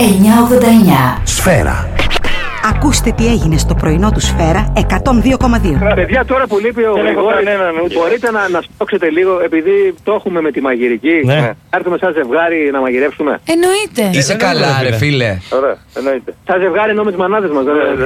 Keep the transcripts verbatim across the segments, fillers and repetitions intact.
εννιακόσια ογδόντα εννιά. Σφαίρα. Ακούστε τι έγινε στο πρωινό του Σφαίρα εκατόν δύο κόμμα δύο. Παιδιά, τώρα που λείπει ο Γρηγόρης, μπορείτε να, να σπρώξετε λίγο, επειδή το έχουμε με τη μαγειρική. Ναι. Να έρθουμε σαν ζευγάρι να μαγειρεύσουμε. Εννοείται. Είσαι καλά, ρε φίλε. Ωραία, εννοείται. Σαν ζευγάρι εννοώ με τις μανάδες μας.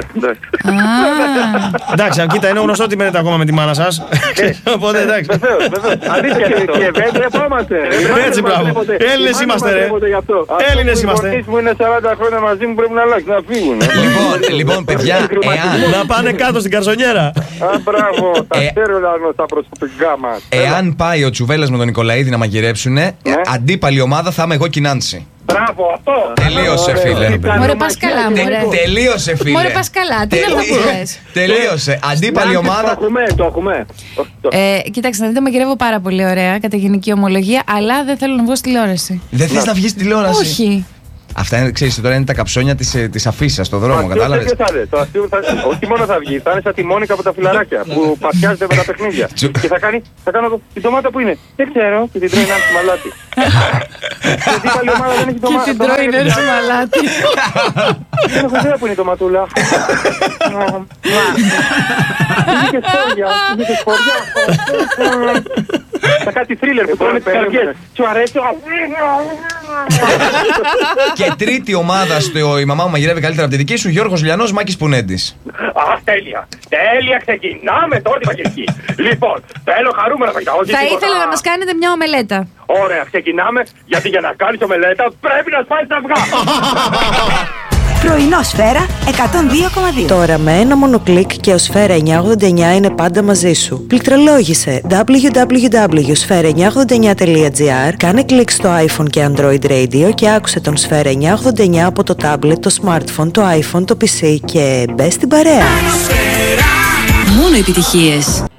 Εντάξει, αν κοίτα, είναι γνωστό ότι μένετε ακόμα με τη μάνα σας. Οπότε εντάξει. Βεβαίως, βεβαίως. Αλήθεια, και δεν τρεπόμαστε. Έτσι, μπράβο. Έλληνες είμαστε, ρε. Έλληνες είμαστε. Οι γονείς μου είναι σαράντα χρόνια μαζί μου, πρέπει να αλλάξει, να φύγουν. Λοιπόν, παιδιά, εάν. Να πάνε κάτω στην καρσονιέρα. Α, μπράβο, τα ξέρω τα προσωπικά μας. Εάν πάει ο Τσουβέλλας με τον Νικολαίδη να μαγειρέψουνε, αντίπαλη ομάδα θα είμαι εγώ και η Νάνση. Μπράβο, αυτό. Τελείωσε, φίλε. Μωρέ, πας καλά, μωρέ. Τελείωσε, φίλε. Μωρέ, πας καλά. Τι είναι αυτό που λες. Τελείωσε. Αντίπαλη ομάδα. Το έχουμε, το έχουμε. Ε, Κοίταξε, να δείτε, μαγειρεύω πάρα πολύ ωραία, κατά γενική ομολογία, αλλά δεν θέλω να βγω στη τηλεόραση. Δεν θες να βγεις στη τηλεόραση? Όχι. Αυτά είναι, ξέρεις, τώρα είναι τα καψόνια της, της αφίσας στο δρόμο, κατάλαβες. Το αστείο θα, όχι μόνο θα βγει, θα είναι σαν τη Μόνικα από τα φιλαράκια που παθιάζεται με τα παιχνίδια. Και θα κάνει, θα κάνω το, την ντομάτα που είναι. Δεν ξέρω, και την τρώει να έρθει μαλάτι. Γιατί πάλι η ομάδα δεν έχει ντομάτα. Και την τρώει να έρθει μαλάτι. Δεν έχω ιδέα που είναι η ντοματούλα. Είχε και σπόρια, είχε και σπόρια. Θα κάτι θρίλερ που τρώνε τις καρδιές. Σου αρέσει? Και τρίτη ομάδα στο «Η μαμά μου μαγειρεύει καλύτερα από τη δική σου», Γιώργος Λιανός, Μάκης Πουνέντης. Α, τέλεια. Τέλεια, ξεκινάμε τώρα τη μαγειρική. Λοιπόν, θέλω χαρούμενα φαγητά. Θα ήθελα να μας κάνετε μια ομελέτα. Ωραία, ξεκινάμε, γιατί για να κάνεις ομελέτα πρέπει να σπάσεις τα αυγά. Πρωινό Σφαίρα εκατόν δύο κόμμα δύο. Τώρα με ένα μόνο κλικ και ο Σφαίρα εννιακόσια ογδόντα εννιά είναι πάντα μαζί σου. Πληκτρολόγησε double-u double-u double-u τελεία σφαίρα εννιακόσια ογδόντα εννιά τελεία τζι άρ, κάνε κλικ στο iPhone και Android Radio και άκουσε τον Σφαίρα εννιακόσια ογδόντα εννιά από το tablet, το smartphone, το iPhone, το πι σι και μπες στην παρέα. Μόνο επιτυχίες.